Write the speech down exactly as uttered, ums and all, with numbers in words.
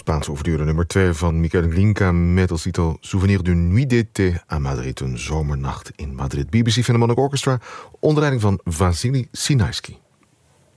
Spaanse overduurde nummer twee van Michael Glinka met als titel Souvenir d'une nuit d'été à Madrid, een zomernacht in Madrid. B B C Philharmonic Orchestra onder leiding van Vasily Sinaisky.